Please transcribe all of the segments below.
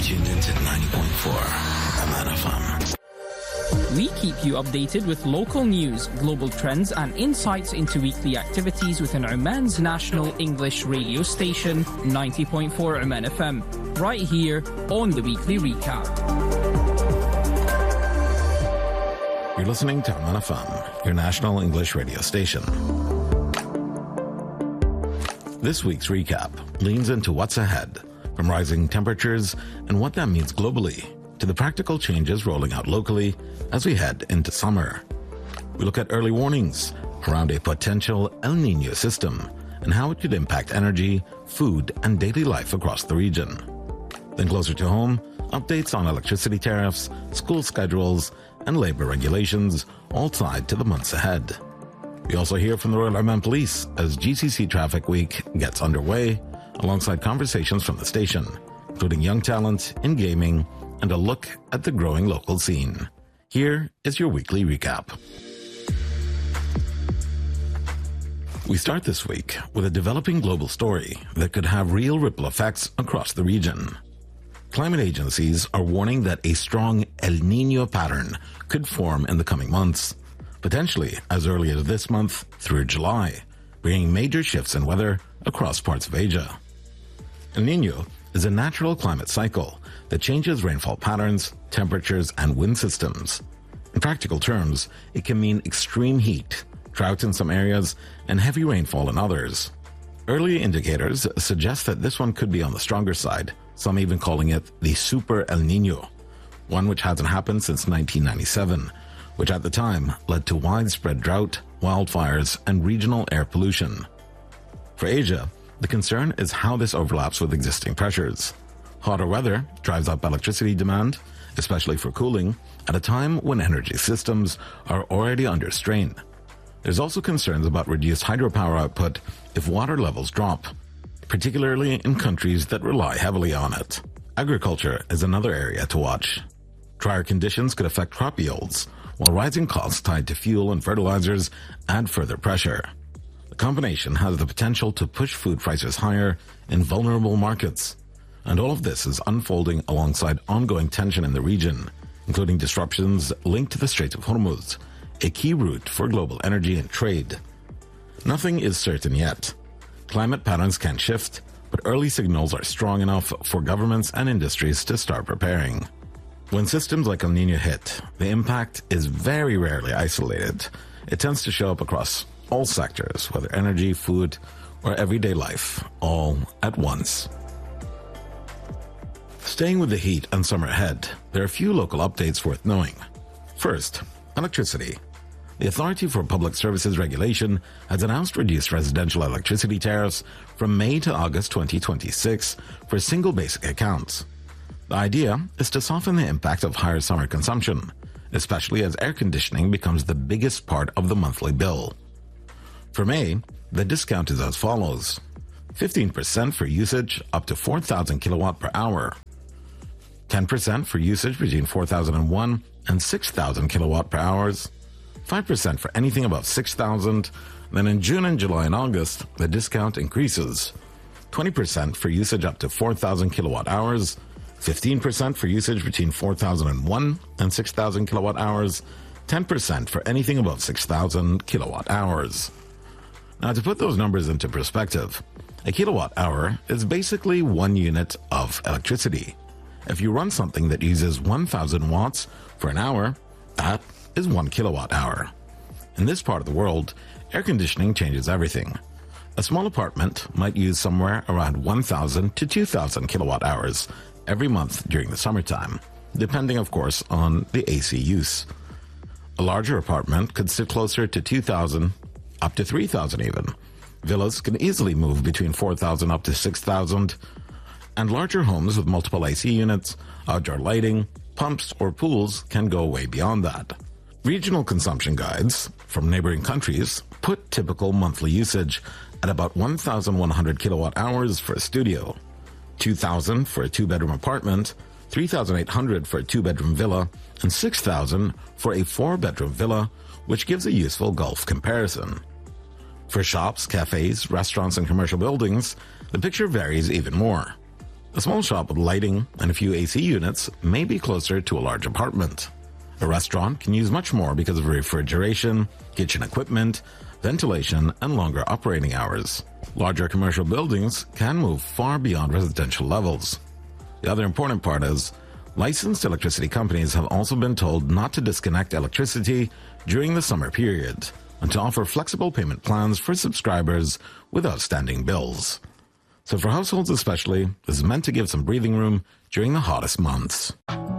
tuned into 90.4 MNFM. We keep you updated with local news, global trends, and insights into weekly activities within Oman's national English radio station, 90.4 Oman FM, right here on the Weekly Recap. You're listening to Oman FM, your national English radio station. This week's recap leans into what's ahead, from rising temperatures and what that means globally, to the practical changes rolling out locally as we head into summer. We look at early warnings around a potential El Niño system and how it could impact energy, food, and daily life across the region. Then closer to home, updates on electricity tariffs, school schedules, and labor regulations, all tied to the months ahead. We also hear from the Royal Oman Police as GCC Traffic Week gets underway, alongside conversations from the station, including young talent in gaming and a look at the growing local scene. Here is your weekly recap. We start this week with a developing global story that could have real ripple effects across the region. Climate agencies are warning that a strong El Niño pattern could form in the coming months, potentially as early as this month through July, bringing major shifts in weather across parts of Asia. El Niño is a natural climate cycle that changes rainfall patterns, temperatures, and wind systems. In practical terms, it can mean extreme heat, drought in some areas, and heavy rainfall in others. Early indicators suggest that this one could be on the stronger side, some even calling it the Super El Niño, one which hasn't happened since 1997, which at the time led to widespread drought, wildfires, and regional air pollution. For Asia, the concern is how this overlaps with existing pressures. Hotter weather drives up electricity demand, especially for cooling, at a time when energy systems are already under strain. There's also concerns about reduced hydropower output if water levels drop, particularly in countries that rely heavily on it. Agriculture is another area to watch. Drier conditions could affect crop yields, while rising costs tied to fuel and fertilizers add further pressure. The combination has the potential to push food prices higher in vulnerable markets. And all of this is unfolding alongside ongoing tension in the region, including disruptions linked to the Strait of Hormuz, a key route for global energy and trade. Nothing is certain yet. Climate patterns can shift, but early signals are strong enough for governments and industries to start preparing. When systems like El Niño hit, the impact is very rarely isolated. It tends to show up across all sectors, whether energy, food, or everyday life, all at once. Staying with the heat and summer ahead, there are a few local updates worth knowing. First, electricity. The Authority for Public Services Regulation has announced reduced residential electricity tariffs from May to August 2026 for single basic accounts. The idea is to soften the impact of higher summer consumption, especially as air conditioning becomes the biggest part of the monthly bill. For May, the discount is as follows: 15% for usage up to 4,000 kilowatt per hour, 10% for usage between 4,001 and 6,000 kilowatt per hours, 5% for anything above 6,000. Then in June and July and August, the discount increases: 20% for usage up to 4,000 kilowatt hours, 15% for usage between 4,001 and 6,000 kilowatt hours, 10% for anything above 6,000 kilowatt hours. Now, to put those numbers into perspective, a kilowatt hour is basically 1 unit of electricity. If you run something that uses 1,000 watts for an hour, that is 1 kilowatt hour. In this part of the world, air conditioning changes everything. A small apartment might use somewhere around 1,000 to 2,000 kilowatt hours every month during the summertime, depending, of course, on the AC use. A larger apartment could sit closer to 2,000, up to 3,000 even. Villas can easily move between 4,000 up to 6,000, and larger homes with multiple AC units, outdoor lighting, pumps, or pools can go way beyond that. Regional consumption guides from neighboring countries put typical monthly usage at about 1,100 kilowatt hours for a studio, 2,000 for a two-bedroom apartment, 3,800 for a two-bedroom villa, and 6,000 for a four-bedroom villa, which gives a useful Gulf comparison. For shops, cafes, restaurants, and commercial buildings, the picture varies even more. A small shop with lighting and a few AC units may be closer to a large apartment. A restaurant can use much more because of refrigeration, kitchen equipment, ventilation, and longer operating hours. Larger commercial buildings can move far beyond residential levels. The other important part is, licensed electricity companies have also been told not to disconnect electricity during the summer period and to offer flexible payment plans for subscribers with outstanding bills. So for households especially, this is meant to give some breathing room during the hottest months.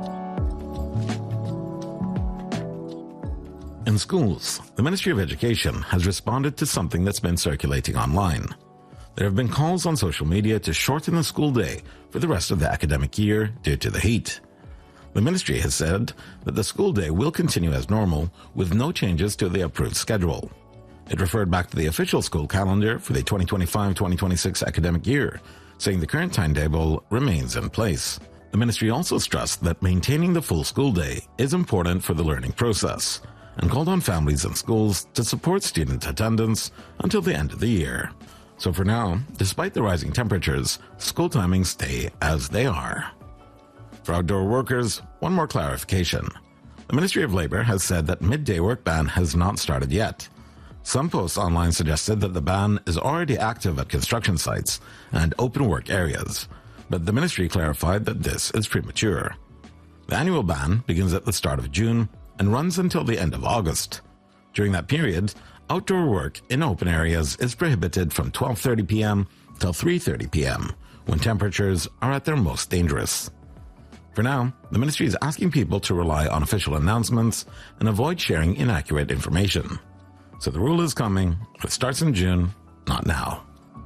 In schools, the Ministry of Education has responded to something that's been circulating online. There have been calls on social media to shorten the school day for the rest of the academic year due to the heat. The ministry has said that the school day will continue as normal with no changes to the approved schedule. It referred back to the official school calendar for the 2025-2026 academic year, saying the current timetable remains in place. The ministry also stressed that maintaining the full school day is important for the learning process and called on families and schools to support student attendance until the end of the year. So for now, despite the rising temperatures, school timings stay as they are. For outdoor workers, one more clarification. The Ministry of Labour has said that midday work ban has not started yet. Some posts online suggested that the ban is already active at construction sites and open work areas, but the ministry clarified that this is premature. The annual ban begins at the start of June and runs until the end of August. During that period, outdoor work in open areas is prohibited from 12:30 p.m. till 3:30 p.m., when temperatures are at their most dangerous. For now, the ministry is asking people to rely on official announcements and avoid sharing inaccurate information. So the rule is coming. It starts in June, not now.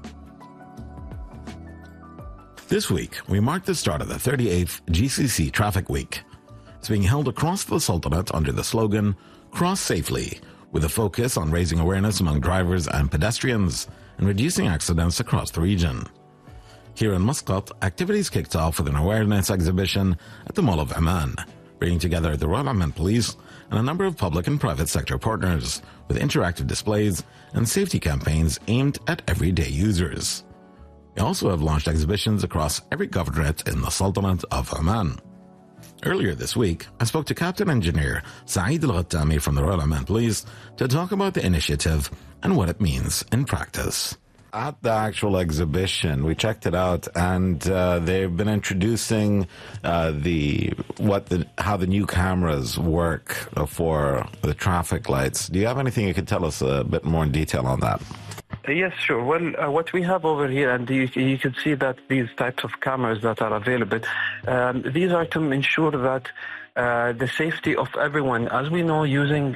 This week, we mark the start of the 38th GCC Traffic Week. It's being held across the Sultanate under the slogan, Cross Safely, with a focus on raising awareness among drivers and pedestrians and reducing accidents across the region. Here in Muscat, activities kicked off with an awareness exhibition at the Mall of Amman, bringing together the Royal Amman Police and a number of public and private sector partners with interactive displays and safety campaigns aimed at everyday users. We also have launched exhibitions across every governorate in the Sultanate of Oman. Earlier this week, I spoke to Captain Engineer Saeed Al-Ghattami from the Royal Amman Police to talk about the initiative and what it means in practice. At the actual exhibition, we checked it out, and they've been introducing how the new cameras work for the traffic lights. Do you have anything you could tell us a bit more in detail on that? Yes, sure. Well, what we have over here, and you can see that these types of cameras that are available, these are to ensure that the safety of everyone. As we know, using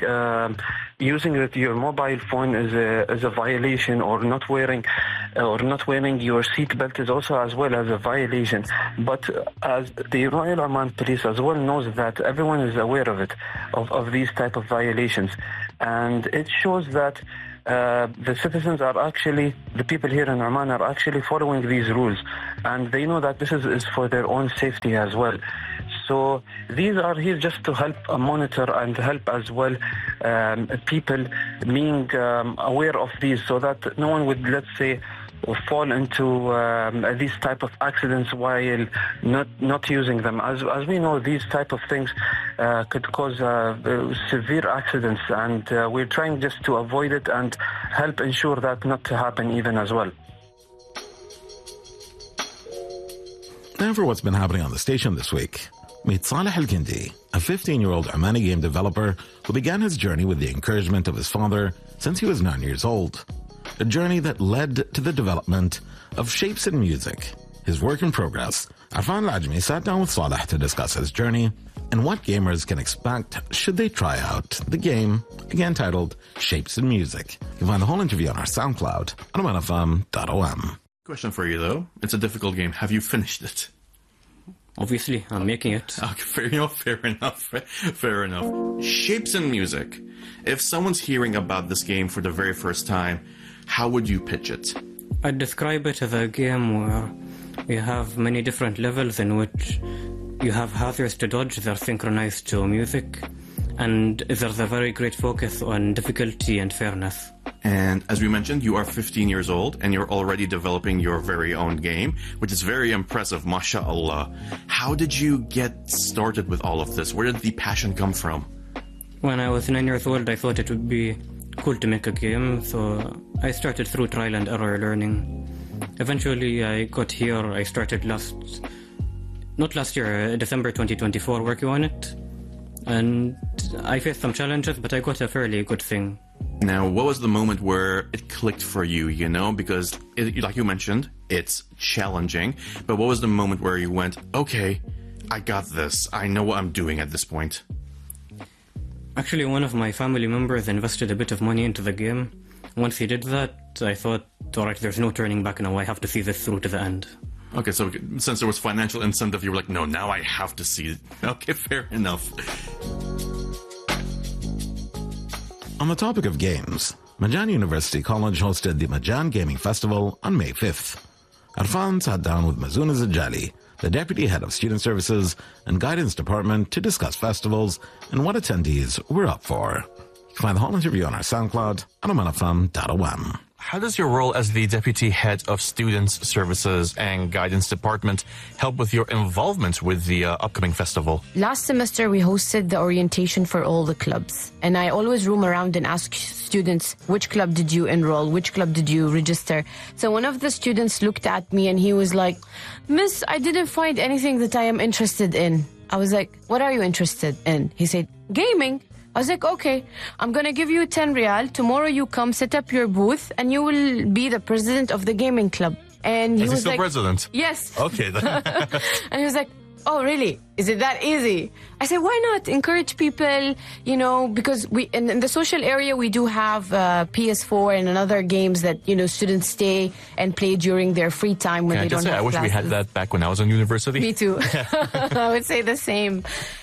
your mobile phone is a violation, or not wearing your seatbelt is also as well as a violation. But as the Royal Oman Police as well knows that everyone is aware of it, of these type of violations, and it shows that the citizens are actually, the people here in Oman are actually following these rules, and they know that this is for their own safety as well. So these are here just to help monitor and help as well people being aware of these, so that no one would, let's say, fall into these type of accidents while not using them. As we know, these type of things could cause severe accidents, and we're trying just to avoid it and help ensure that not to happen even as well. Now for what's been happening on the station this week. Meet Saleh Al-Kindi, a 15-year-old Omani game developer who began his journey with the encouragement of his father since he was 9 years old. A journey that led to the development of Shapes in Music, his work in progress. Arfan Al-Ajmi sat down with Saleh to discuss his journey and what gamers can expect should they try out the game, again titled Shapes in Music. You'll find the whole interview on our SoundCloud on omanfm.om. Question for you though. It's a difficult game. Have you finished it? Obviously, I'm making it. Okay, fair enough. Shapes in Music. If someone's hearing about this game for the very first time, how would you pitch it? I'd describe it as a game where you have many different levels in which you have hazards to dodge that are synchronized to music, and there's a very great focus on difficulty and fairness. And as we mentioned, you are 15 years old and you're already developing your very own game, which is very impressive, mashallah. How did you get started with all of this? Where did the passion come from? When I was 9 years old, I thought it would be cool to make a game, so I started through trial and error learning. Eventually, I got here. I started December 2024, working on it. And I faced some challenges, but I got a fairly good thing. Now, what was the moment where it clicked for you, Because, like you mentioned, it's challenging. But what was the moment where you went, okay, I got this. I know what I'm doing at this point? Actually, one of my family members invested a bit of money into the game. Once he did that, I thought, alright, there's no turning back now. I have to see this through to the end. Okay, so since there was financial incentive, you were like, no, now I have to see it. Okay, fair enough. On the topic of games, Majan University College hosted the Majan Gaming Festival on May 5th. Arfan sat down with Mazoon Zajali, the Deputy Head of Student Services and Guidance Department, to discuss festivals and what attendees were up for. You can find the whole interview on our SoundCloud at omanfm.om. How does your role as the Deputy Head of Students Services and Guidance Department help with your involvement with the upcoming festival? Last semester, we hosted the orientation for all the clubs. And I always roam around and ask students, which club did you enroll? Which club did you register? So one of the students looked at me and he was like, Miss, I didn't find anything that I am interested in. I was like, what are you interested in? He said, gaming. I was like, okay, I'm going to give you 10 riyal. Tomorrow you come, set up your booth, and you will be the president of the gaming club. And Is he still president? Yes. Okay. Then. And he was like, oh, really? Is it that easy? I said, why not? Encourage people, because in the social area, we do have PS4 and other games that, students stay and play during their free time when they don't have classes. I wish we had that back when I was in university. Me too. I would say the same.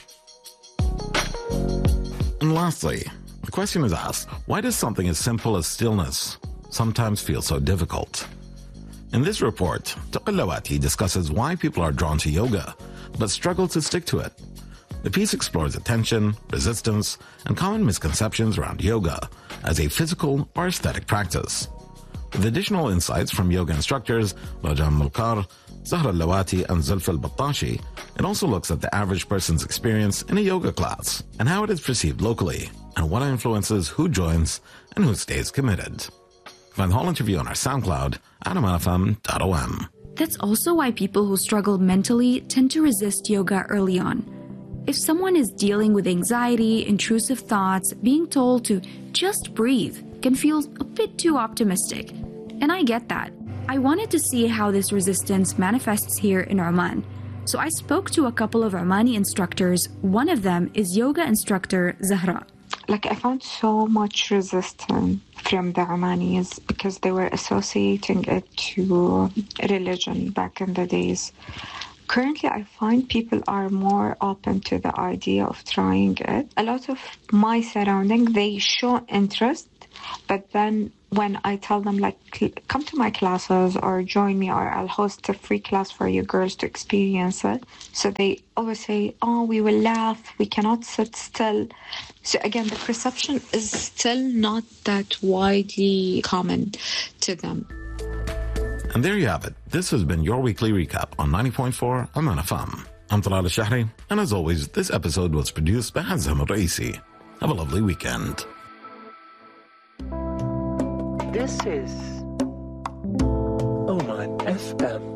And lastly, the question is asked, why does something as simple as stillness sometimes feel so difficult? In this report, Taqallawati discusses why people are drawn to yoga, but struggle to stick to it. The piece explores attention, resistance, and common misconceptions around yoga as a physical or aesthetic practice. With additional insights from yoga instructors Rajan Mulkar, Zahra Lawati, and Zulfa al-Battashi, it also looks at the average person's experience in a yoga class and how it is perceived locally, and what influences who joins and who stays committed. Find the whole interview on our SoundCloud at omanfm.om. That's also why people who struggle mentally tend to resist yoga early on. If someone is dealing with anxiety, intrusive thoughts, being told to just breathe can feel a bit too optimistic. And I get that. I wanted to see how this resistance manifests here in Oman. So I spoke to a couple of Omani instructors. One of them is yoga instructor Zahra. I found so much resistance from the Omanis because they were associating it to religion back in the days. Currently, I find people are more open to the idea of trying it. A lot of my surroundings, they show interest, but then when I tell them, come to my classes or join me, or I'll host a free class for you girls to experience it. So they always say, oh, we will laugh, we cannot sit still. So again, the perception is still not that widely common to them. And there you have it. This has been your weekly recap on 90.4 Oman FM. I'm Talal Al-Shahri, and as always, this episode was produced by Hazam Al-Raisi. Have a lovely weekend. This is Oman FM.